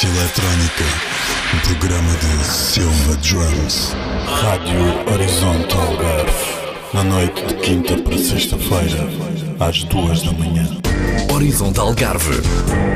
Eletrónica, um programa de Silva Drums. Rádio Horizonte Algarve, na noite de quinta para sexta-feira, às 2 da manhã. Horizonte Algarve.